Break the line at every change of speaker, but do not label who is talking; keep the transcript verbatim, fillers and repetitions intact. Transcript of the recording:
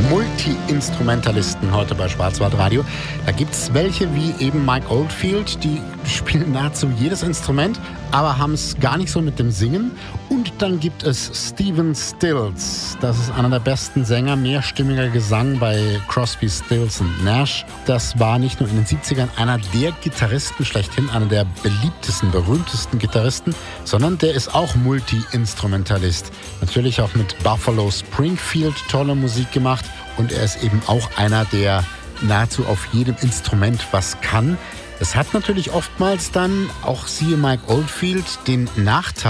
Multi-Instrumentalisten heute bei Schwarzwaldradio. Da gibt es welche wie eben Mike Oldfield, die spielen nahezu jedes Instrument, aber haben es gar nicht so mit dem Singen. Und dann gibt es Stephen Stills. Das ist einer der besten Sänger, mehrstimmiger Gesang bei Crosby, Stills und Nash. Das war nicht nur in den siebzigern einer der Gitarristen schlechthin, einer der beliebtesten, berühmtesten Gitarristen, sondern der ist auch Multi-Instrumentalist. Natürlich auch mit Buffalo Springfield tolle Musik gemacht. Und er ist eben auch einer, der nahezu auf jedem Instrument was kann. Es hat natürlich oftmals dann, auch siehe Mike Oldfield, den Nachteil,